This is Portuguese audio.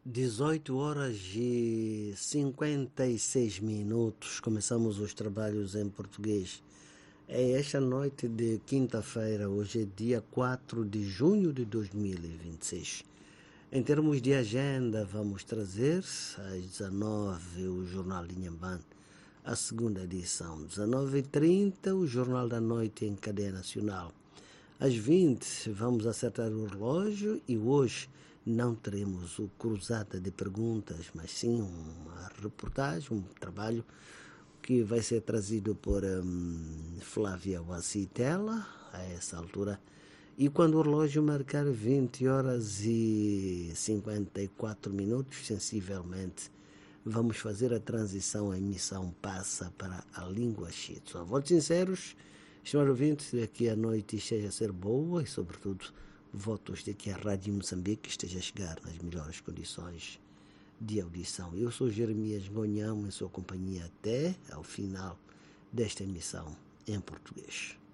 18h56. Começamos os trabalhos em português. É esta noite de quinta-feira, hoje é dia 4 de junho de 2026. Em termos de agenda, vamos trazer às 19 o Jornal Inhambane, a segunda edição. 19h30, o Jornal da Noite em cadeia nacional. Às 20, vamos acertar o relógio e hoje não teremos o cruzada de perguntas, mas sim uma reportagem, um trabalho que vai ser trazido por Flávia Wacitela a essa altura. E quando o relógio marcar 20h54, sensivelmente, vamos fazer a transição, a emissão passa para a língua Shitsu. Votos sinceros, estimados ouvintes, de que a noite esteja a ser boa e, sobretudo, votos de que a Rádio Moçambique esteja a chegar nas melhores condições de audição. Eu sou Jeremias Ngonhão, em sua companhia até ao final desta emissão em português.